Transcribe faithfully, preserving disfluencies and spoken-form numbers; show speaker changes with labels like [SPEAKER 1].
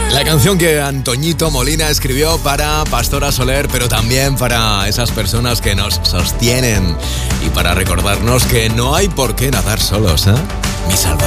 [SPEAKER 1] La canción que Antoñito Molina escribió para Pastora Soler, pero también para esas personas que nos sostienen y para recordarnos que no hay por qué nadar solos, ¿eh? Mi Salvador.